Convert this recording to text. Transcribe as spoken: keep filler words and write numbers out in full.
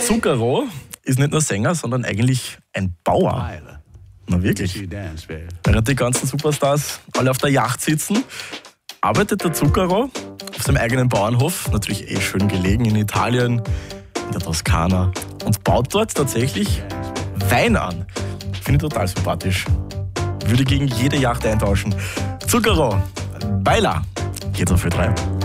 Zucchero ist nicht nur Sänger, sondern eigentlich ein Bauer. Na wirklich. Während die ganzen Superstars alle auf der Yacht sitzen, arbeitet der Zucchero auf seinem eigenen Bauernhof, natürlich eh schön gelegen in Italien, in der Toskana, und baut dort tatsächlich Wein an. Finde ich total sympathisch. Würde gegen jede Yacht eintauschen. Zucchero, Baila, geht's auf Ö drei.